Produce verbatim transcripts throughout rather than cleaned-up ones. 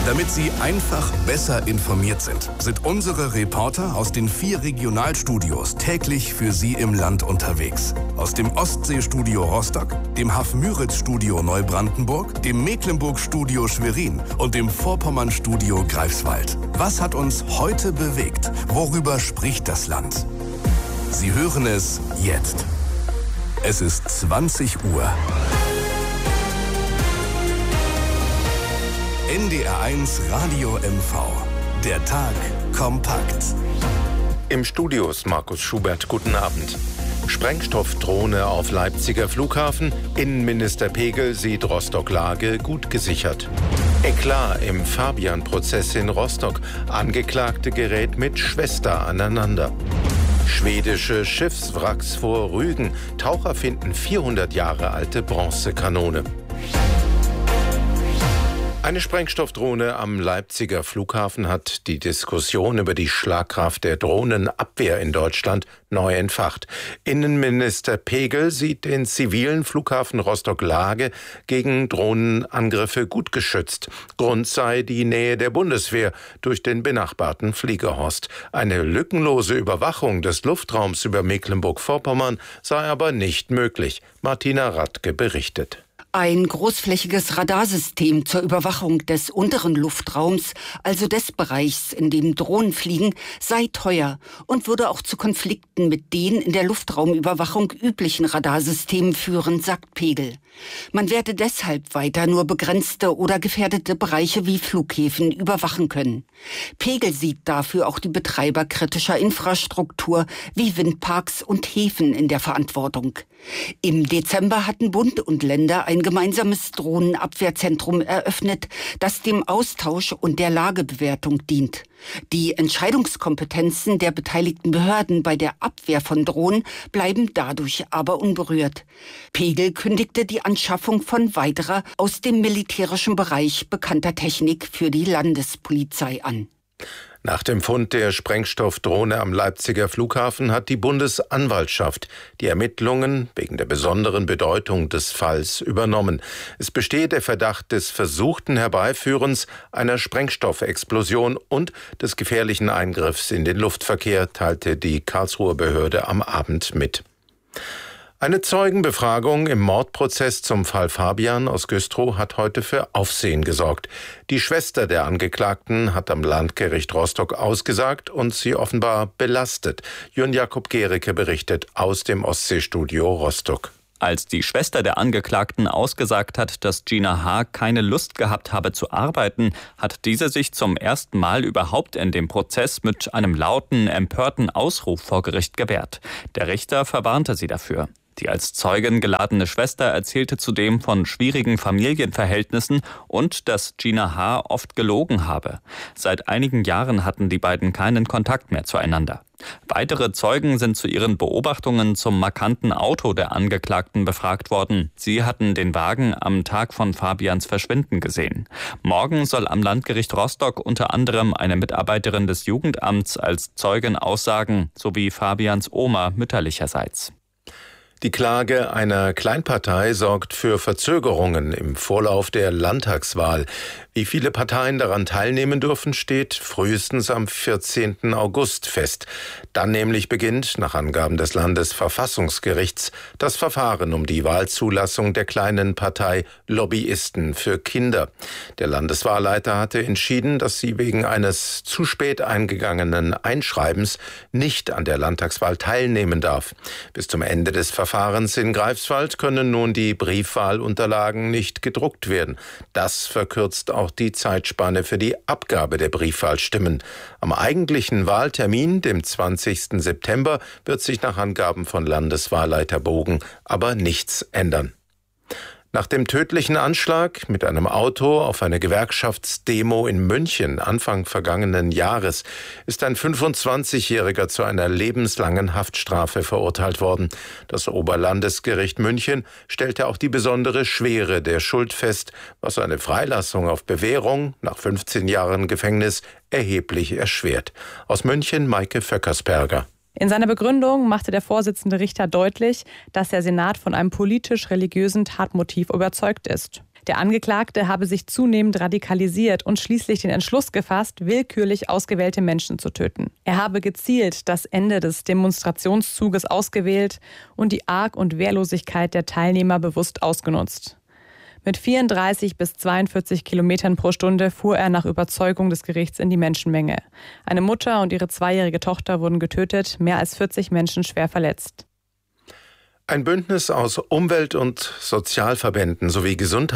Damit Sie einfach besser informiert sind, sind unsere Reporter aus den vier Regionalstudios täglich für Sie im Land unterwegs. Aus dem Ostseestudio Rostock, dem Hafmüritz-Studio Neubrandenburg, dem Mecklenburg-Studio Schwerin und dem Vorpommern-Studio Greifswald. Was hat uns heute bewegt? Worüber spricht das Land? Sie hören es jetzt. Es ist zwanzig Uhr. N D R eins Radio M V. Der Tag kompakt. Im Studio ist Markus Schubert. Guten Abend. Sprengstoffdrohne auf Leipziger Flughafen. Innenminister Pegel sieht Rostock-Lage gut gesichert. Eklat im Fabian-Prozess in Rostock. Angeklagte gerät mit Schwester aneinander. Schwedische Schiffswracks vor Rügen. Taucher finden vierhundert Jahre alte Bronzekanone. Eine Sprengstoffdrohne am Leipziger Flughafen hat die Diskussion über die Schlagkraft der Drohnenabwehr in Deutschland neu entfacht. Innenminister Pegel sieht den zivilen Flughafen Rostock-Lage gegen Drohnenangriffe gut geschützt. Grund sei die Nähe der Bundeswehr durch den benachbarten Fliegerhorst. Eine lückenlose Überwachung des Luftraums über Mecklenburg-Vorpommern sei aber nicht möglich. Martina Radke berichtet. Ein großflächiges Radarsystem zur Überwachung des unteren Luftraums, also des Bereichs, in dem Drohnen fliegen, sei teuer und würde auch zu Konflikten mit den in der Luftraumüberwachung üblichen Radarsystemen führen, sagt Pegel. Man werde deshalb weiter nur begrenzte oder gefährdete Bereiche wie Flughäfen überwachen können. Pegel sieht dafür auch die Betreiber kritischer Infrastruktur wie Windparks und Häfen in der Verantwortung. Im Dezember hatten Bund und Länder ein gemeinsames Drohnenabwehrzentrum eröffnet, das dem Austausch und der Lagebewertung dient. Die Entscheidungskompetenzen der beteiligten Behörden bei der Abwehr von Drohnen bleiben dadurch aber unberührt. Pegel kündigte die Anschaffung von weiterer aus dem militärischen Bereich bekannter Technik für die Landespolizei an. Nach dem Fund der Sprengstoffdrohne am Leipziger Flughafen hat die Bundesanwaltschaft die Ermittlungen wegen der besonderen Bedeutung des Falls übernommen. Es besteht der Verdacht des versuchten Herbeiführens einer Sprengstoffexplosion und des gefährlichen Eingriffs in den Luftverkehr, teilte die Karlsruher Behörde am Abend mit. Eine Zeugenbefragung im Mordprozess zum Fall Fabian aus Güstrow hat heute für Aufsehen gesorgt. Die Schwester der Angeklagten hat am Landgericht Rostock ausgesagt und sie offenbar belastet. Jürgen Jakob Gericke berichtet aus dem Ostseestudio Rostock. Als die Schwester der Angeklagten ausgesagt hat, dass Gina H. keine Lust gehabt habe zu arbeiten, hat diese sich zum ersten Mal überhaupt in dem Prozess mit einem lauten, empörten Ausruf vor Gericht gewehrt. Der Richter verwarnte sie dafür. Die als Zeugin geladene Schwester erzählte zudem von schwierigen Familienverhältnissen und dass Gina H. oft gelogen habe. Seit einigen Jahren hatten die beiden keinen Kontakt mehr zueinander. Weitere Zeugen sind zu ihren Beobachtungen zum markanten Auto der Angeklagten befragt worden. Sie hatten den Wagen am Tag von Fabians Verschwinden gesehen. Morgen soll am Landgericht Rostock unter anderem eine Mitarbeiterin des Jugendamts als Zeugin aussagen, sowie Fabians Oma mütterlicherseits. Die Klage einer Kleinpartei sorgt für Verzögerungen im Vorlauf der Landtagswahl. Wie viele Parteien daran teilnehmen dürfen, steht frühestens am vierzehnten August fest. Dann nämlich beginnt, nach Angaben des Landesverfassungsgerichts, das Verfahren um die Wahlzulassung der kleinen Partei Lobbyisten für Kinder. Der Landeswahlleiter hatte entschieden, dass sie wegen eines zu spät eingegangenen Einschreibens nicht an der Landtagswahl teilnehmen darf. Bis zum Ende des Verfahrens in Greifswald können nun die Briefwahlunterlagen nicht gedruckt werden. Das verkürzt auch die Zeitspanne für die Abgabe der Briefwahlstimmen. Am eigentlichen Wahltermin, dem zwanzigsten September, wird sich nach Angaben von Landeswahlleiter Bogen aber nichts ändern. Nach dem tödlichen Anschlag mit einem Auto auf eine Gewerkschaftsdemo in München Anfang vergangenen Jahres ist ein fünfundzwanzigjähriger zu einer lebenslangen Haftstrafe verurteilt worden. Das Oberlandesgericht München stellte auch die besondere Schwere der Schuld fest, was eine Freilassung auf Bewährung nach fünfzehn Jahren Gefängnis erheblich erschwert. Aus München Maike Vöckersberger. In seiner Begründung machte der Vorsitzende Richter deutlich, dass der Senat von einem politisch-religiösen Tatmotiv überzeugt ist. Der Angeklagte habe sich zunehmend radikalisiert und schließlich den Entschluss gefasst, willkürlich ausgewählte Menschen zu töten. Er habe gezielt das Ende des Demonstrationszuges ausgewählt und die Arg- und Wehrlosigkeit der Teilnehmer bewusst ausgenutzt. Mit vierunddreißig bis zweiundvierzig Kilometern pro Stunde fuhr er nach Überzeugung des Gerichts in die Menschenmenge. Eine Mutter und ihre zweijährige Tochter wurden getötet, mehr als vierzig Menschen schwer verletzt. Ein Bündnis aus Umwelt- und Sozialverbänden sowie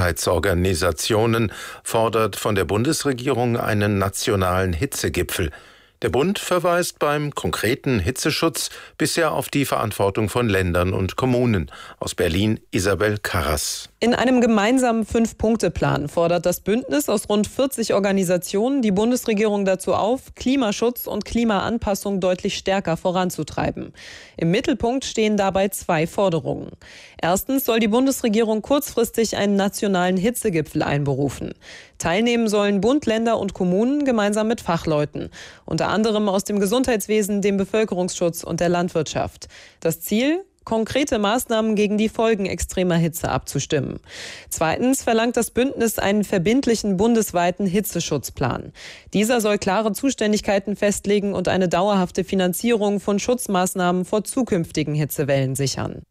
Gesundheitsorganisationen fordert von der Bundesregierung einen nationalen Hitzegipfel. Der Bund verweist beim konkreten Hitzeschutz bisher auf die Verantwortung von Ländern und Kommunen. Aus Berlin Isabel Karras. In einem gemeinsamen Fünf-Punkte-Plan fordert das Bündnis aus rund vierzig Organisationen die Bundesregierung dazu auf, Klimaschutz und Klimaanpassung deutlich stärker voranzutreiben. Im Mittelpunkt stehen dabei zwei Forderungen. Erstens soll die Bundesregierung kurzfristig einen nationalen Hitzegipfel einberufen. Teilnehmen sollen Bund, Länder und Kommunen gemeinsam mit Fachleuten, unter anderem aus dem Gesundheitswesen, dem Bevölkerungsschutz und der Landwirtschaft. Das Ziel? Konkrete Maßnahmen gegen die Folgen extremer Hitze abzustimmen. Zweitens verlangt das Bündnis einen verbindlichen bundesweiten Hitzeschutzplan. Dieser soll klare Zuständigkeiten festlegen und eine dauerhafte Finanzierung von Schutzmaßnahmen vor zukünftigen Hitzewellen sichern.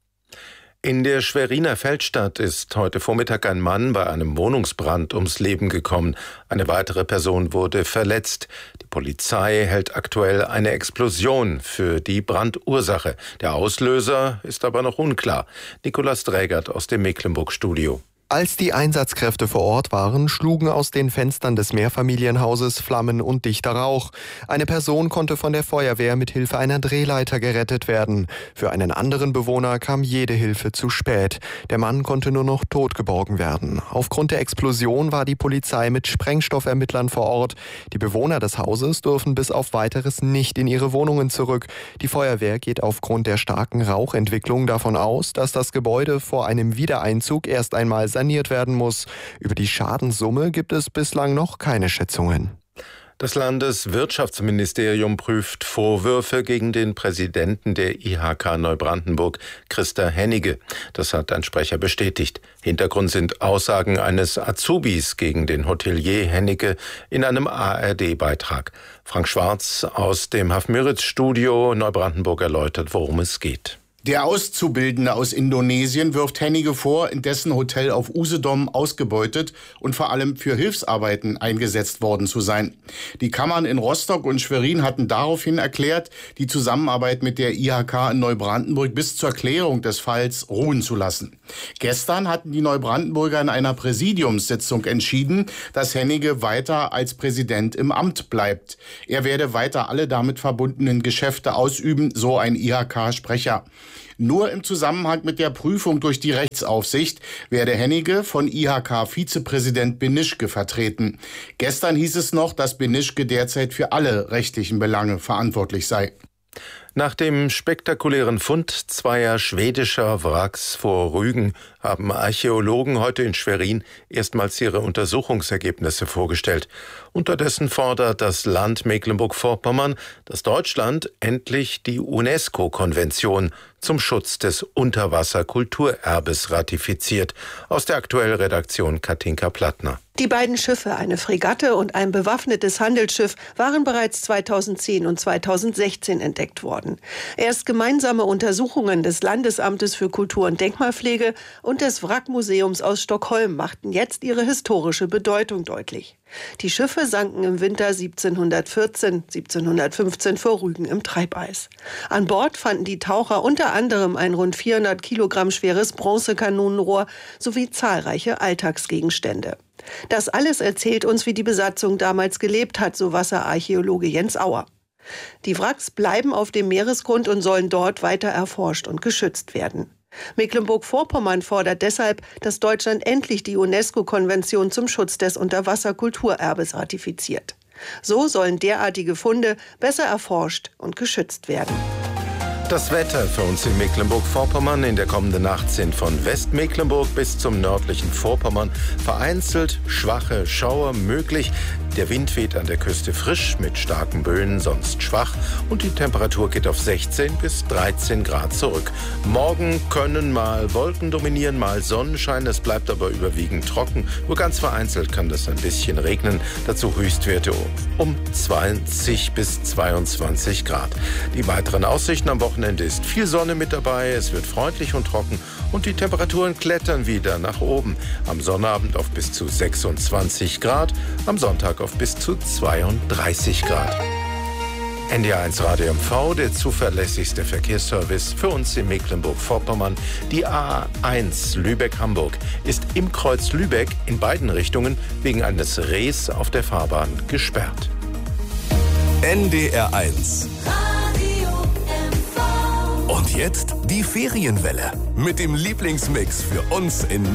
In der Schweriner Feldstadt ist heute Vormittag ein Mann bei einem Wohnungsbrand ums Leben gekommen. Eine weitere Person wurde verletzt. Die Polizei hält aktuell eine Explosion für die Brandursache. Der Auslöser ist aber noch unklar. Nikolaus Drägert aus dem Mecklenburg-Studio. Als die Einsatzkräfte vor Ort waren, schlugen aus den Fenstern des Mehrfamilienhauses Flammen und dichter Rauch. Eine Person konnte von der Feuerwehr mit Hilfe einer Drehleiter gerettet werden. Für einen anderen Bewohner kam jede Hilfe zu spät. Der Mann konnte nur noch tot geborgen werden. Aufgrund der Explosion war die Polizei mit Sprengstoffermittlern vor Ort. Die Bewohner des Hauses dürfen bis auf Weiteres nicht in ihre Wohnungen zurück. Die Feuerwehr geht aufgrund der starken Rauchentwicklung davon aus, dass das Gebäude vor einem Wiedereinzug erst einmal saniert werden muss. Über die Schadenssumme gibt es bislang noch keine Schätzungen. Das Landeswirtschaftsministerium prüft Vorwürfe gegen den Präsidenten der I H K Neubrandenburg, Christa Hennicke. Das hat ein Sprecher bestätigt. Hintergrund sind Aussagen eines Azubis gegen den Hotelier Hennicke in einem A R D-Beitrag. Frank Schwarz aus dem Hafmüritz-Studio Neubrandenburg erläutert, worum es geht. Der Auszubildende aus Indonesien wirft Hennicke vor, in dessen Hotel auf Usedom ausgebeutet und vor allem für Hilfsarbeiten eingesetzt worden zu sein. Die Kammern in Rostock und Schwerin hatten daraufhin erklärt, die Zusammenarbeit mit der I H K in Neubrandenburg bis zur Klärung des Falls ruhen zu lassen. Gestern hatten die Neubrandenburger in einer Präsidiumssitzung entschieden, dass Hennicke weiter als Präsident im Amt bleibt. Er werde weiter alle damit verbundenen Geschäfte ausüben, so ein I H K-Sprecher. Nur im Zusammenhang mit der Prüfung durch die Rechtsaufsicht werde Hennicke von I H K-Vizepräsident Benischke vertreten. Gestern hieß es noch, dass Benischke derzeit für alle rechtlichen Belange verantwortlich sei. Nach dem spektakulären Fund zweier schwedischer Wracks vor Rügen haben Archäologen heute in Schwerin erstmals ihre Untersuchungsergebnisse vorgestellt. Unterdessen fordert das Land Mecklenburg-Vorpommern, dass Deutschland endlich die UNESCO-Konvention zum Schutz des Unterwasserkulturerbes ratifiziert. Aus der Aktuell-Redaktion Katinka Plattner. Die beiden Schiffe, eine Fregatte und ein bewaffnetes Handelsschiff, waren bereits zweitausendzehn und zweitausendsechzehn entdeckt worden. Erst gemeinsame Untersuchungen des Landesamtes für Kultur- und Denkmalpflege und des Wrackmuseums aus Stockholm machten jetzt ihre historische Bedeutung deutlich. Die Schiffe sanken im Winter siebzehnhundertvierzehn, siebzehnhundertfünfzehn vor Rügen im Treibeis. An Bord fanden die Taucher unter anderem ein rund vierhundert Kilogramm schweres Bronzekanonenrohr sowie zahlreiche Alltagsgegenstände. Das alles erzählt uns, wie die Besatzung damals gelebt hat, so Wasserarchäologe Jens Auer. Die Wracks bleiben auf dem Meeresgrund und sollen dort weiter erforscht und geschützt werden. Mecklenburg-Vorpommern fordert deshalb, dass Deutschland endlich die UNESCO-Konvention zum Schutz des Unterwasserkulturerbes ratifiziert. So sollen derartige Funde besser erforscht und geschützt werden. Das Wetter für uns in Mecklenburg-Vorpommern in der kommenden Nacht sind von Westmecklenburg bis zum nördlichen Vorpommern vereinzelt schwache Schauer möglich. Der Wind weht an der Küste frisch mit starken Böen, sonst schwach und die Temperatur geht auf sechzehn bis dreizehn Grad zurück. Morgen können mal Wolken dominieren, mal Sonnenschein, es bleibt aber überwiegend trocken. Nur ganz vereinzelt kann das ein bisschen regnen, dazu Höchstwerte um zwanzig bis zweiundzwanzig Grad. Die weiteren Aussichten am Wochenende ist viel Sonne mit dabei, es wird freundlich und trocken und die Temperaturen klettern wieder nach oben. Am Sonnabend auf bis zu sechsundzwanzig Grad, am Sonntag auf bis zu zweiunddreißig Grad. N D R eins Radio M V, der zuverlässigste Verkehrsservice für uns in Mecklenburg-Vorpommern. Die A eins Lübeck-Hamburg ist im Kreuz Lübeck in beiden Richtungen wegen eines Rehs auf der Fahrbahn gesperrt. N D R eins. Und jetzt die Ferienwelle mit dem Lieblingsmix für uns in